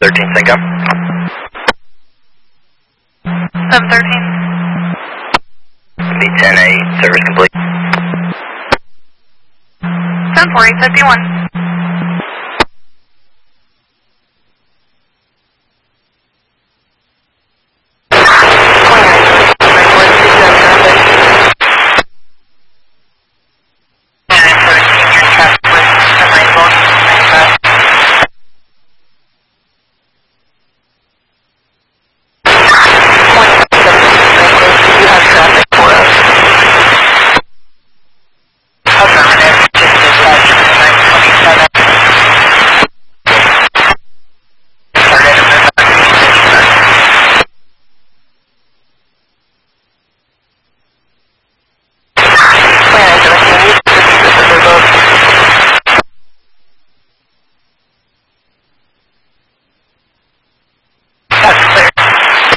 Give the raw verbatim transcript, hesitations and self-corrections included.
thirteen, sync up. seven thirteen. B ten eight, service complete. seven four eight fifty-one.